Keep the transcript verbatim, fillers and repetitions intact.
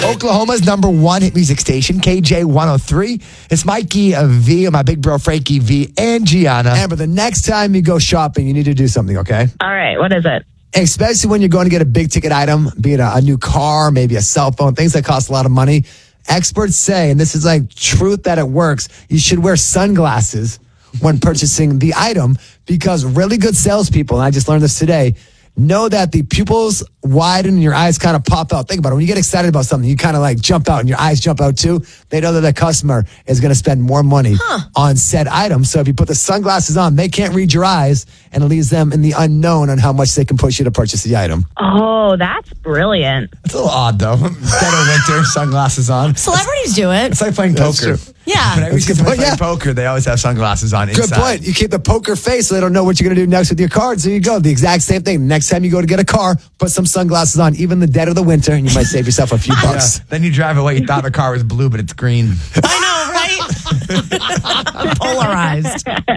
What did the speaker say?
Oklahoma's number one hit music station, K J one oh three. It's Mikey uh, V and my big bro Frankie V and Gianna. Amber, the next time you go shopping, you need to do something, okay? All right. What is it? Especially when you're going to get a big ticket item, be it a, a new car, maybe a cell phone, things that cost a lot of money. Experts say, and this is like truth that it works, you should wear sunglasses when purchasing the item because really good salespeople, and I just learned this today, know that the pupils widen and your eyes kind of pop out. Think about it. When you get excited about something, you kind of like jump out and your eyes jump out too. They know that the customer is going to spend more money huh. on said item. So if you put the sunglasses on, they can't read your eyes and it leaves them in the unknown on how much they can push you to purchase the item. Oh, that's brilliant. It's a little odd though. Dead of winter, sunglasses on. Celebrities do it. It's like playing poker. Yeah. When I used to play yeah. poker, they always have sunglasses on inside. Good point. You keep the poker face so they don't know what you're going to do next with your cards. There you go. The exact same thing. Next time you go to get a car, put some sunglasses on, even the dead of the winter, and you might save yourself a few bucks. Yeah. Then you drive away. You thought the car was blue, but it's green. I know, right? Polarized.